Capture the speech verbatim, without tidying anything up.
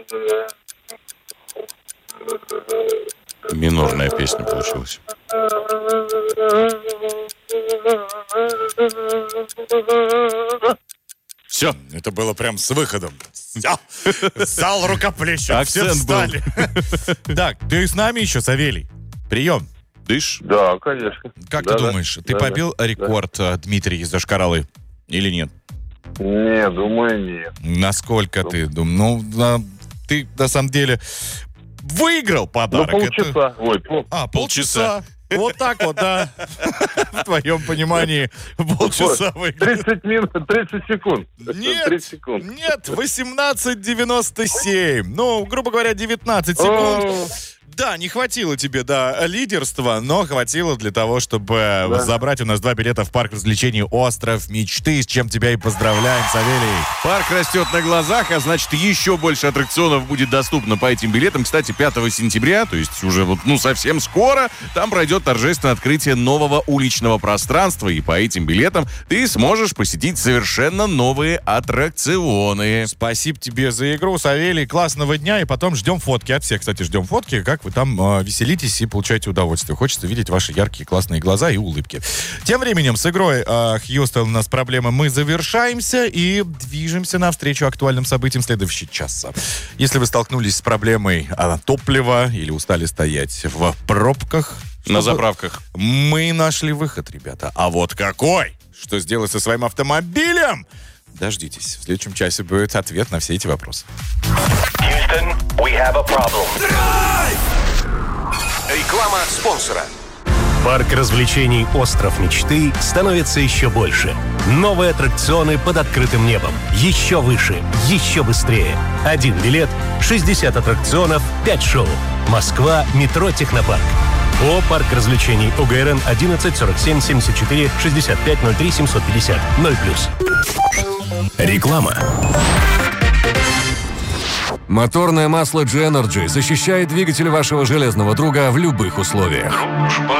Минорная песня получилась. Все. Это было прям с выходом. Все. Зал рукоплещет. Все Акцент встали. Так, ты с нами еще, Савелий? Прием. Дышь? Да, конечно. Как Да, ты да. думаешь, ты Да, побил да. рекорд э, Дмитрия из Зашкаралы или нет? Не, думаю, нет. Насколько ты думаешь? Ну, на- ты на самом деле выиграл Ну, подарок. Это- полчаса. Ой, пол... А, полчаса. Вот так вот, да. В твоем понимании полчаса выиграл. тридцать минут, тридцать секунд. Нет, тридцать секунд. нет, восемнадцать девяносто семь. Ну, грубо говоря, девятнадцать секунд. О, Да, не хватило тебе, да, лидерства, но хватило для того, чтобы Да. забрать у нас два билета в парк развлечений «Остров мечты», с чем тебя и поздравляем, Савелий. Парк растет на глазах, а значит, еще больше аттракционов будет доступно по этим билетам. Кстати, пятого сентября, то есть уже вот, ну, совсем скоро, там пройдет торжественное открытие нового уличного пространства, и по этим билетам ты сможешь посетить совершенно новые аттракционы. Спасибо тебе за игру, Савелий. Классного дня, и потом ждем фотки. От всех, кстати, ждем фотки, как вы там э, веселитесь и получаете удовольствие. Хочется видеть ваши яркие, классные глаза и улыбки. Тем временем с игрой э, Хьюстон у нас проблемы. Мы завершаемся и движемся навстречу актуальным событиям следующего часа. Если вы столкнулись с проблемой э, топлива или устали стоять в пробках, На чтобы- заправках. мы нашли выход, ребята. А вот какой? Что сделать со своим автомобилем? Дождитесь. В следующем часе будет ответ на все эти вопросы. Houston, we have a problem. Реклама спонсора. Парк развлечений «Остров мечты» становится еще больше. Новые аттракционы под открытым небом. Еще выше, еще быстрее. Один билет, шестьдесят аттракционов, пять шоу. Москва, метро «Технопарк». О, парк развлечений ОГРН одиннадцать сорок семь семьдесят четыре шестьдесят пять ноль три семьсот пятьдесят ноль плюс. Реклама. Моторное масло G-Energy защищает двигатель вашего железного друга в любых условиях.